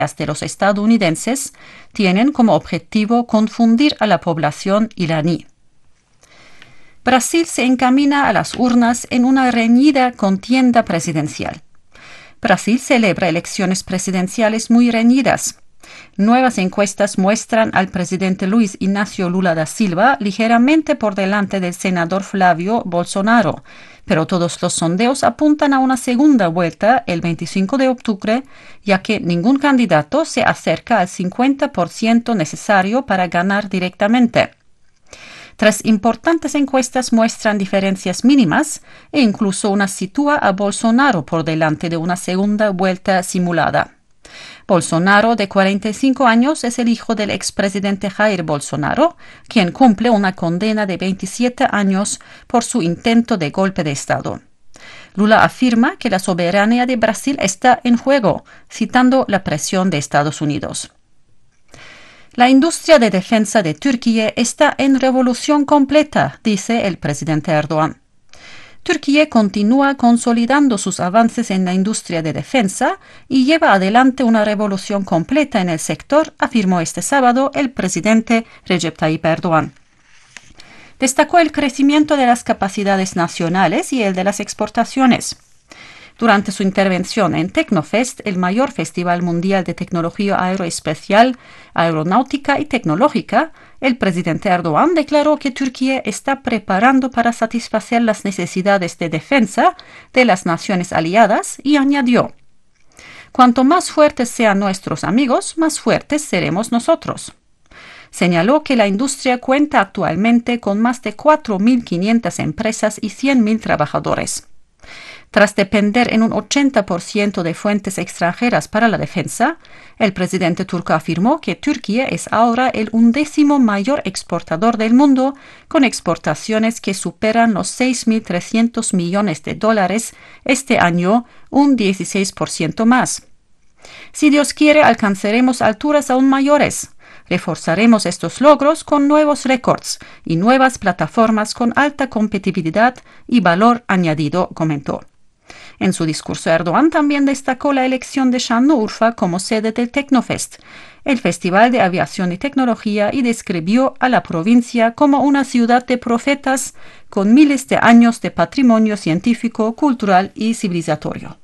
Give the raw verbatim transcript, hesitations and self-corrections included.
de los estadounidenses tienen como objetivo confundir a la población iraní. Brasil se encamina a las urnas en una reñida contienda presidencial. Brasil celebra elecciones presidenciales muy reñidas. Nuevas encuestas muestran al presidente Luis Ignacio Lula da Silva ligeramente por delante del senador Flavio Bolsonaro, pero todos los sondeos apuntan a una segunda vuelta el veinticinco de octubre, ya que ningún candidato se acerca al cincuenta por ciento necesario para ganar directamente. Tres importantes encuestas muestran diferencias mínimas e incluso una sitúa a Bolsonaro por delante de una segunda vuelta simulada. Bolsonaro, de cuarenta y cinco años, es el hijo del expresidente Jair Bolsonaro, quien cumple una condena de veintisiete años por su intento de golpe de Estado. Lula afirma que la soberanía de Brasil está en juego, citando la presión de Estados Unidos. La industria de defensa de Turquía está en revolución completa, dice el presidente Erdogan. Turquía continúa consolidando sus avances en la industria de defensa y lleva adelante una revolución completa en el sector, afirmó este sábado el presidente Recep Tayyip Erdogan. Destacó el crecimiento de las capacidades nacionales y el de las exportaciones. Durante su intervención en Tecnofest, el mayor festival mundial de tecnología aeroespacial, aeronáutica y tecnológica, el presidente Erdogan declaró que Turquía está preparando para satisfacer las necesidades de defensa de las naciones aliadas y añadió: «Cuanto más fuertes sean nuestros amigos, más fuertes seremos nosotros». Señaló que la industria cuenta actualmente con más de cuatro mil quinientas empresas y cien mil trabajadores. Tras depender en un ochenta por ciento de fuentes extranjeras para la defensa, el presidente turco afirmó que Turquía es ahora el undécimo mayor exportador del mundo, con exportaciones que superan los seis mil trescientos millones de dólares este año, un dieciséis por ciento más. Si Dios quiere, alcanzaremos alturas aún mayores. Reforzaremos estos logros con nuevos récords y nuevas plataformas con alta competitividad y valor añadido, comentó. En su discurso, Erdogan también destacó la elección de Şanlıurfa como sede del Tecnofest, el Festival de Aviación y Tecnología, y describió a la provincia como una ciudad de profetas con miles de años de patrimonio científico, cultural y civilizatorio.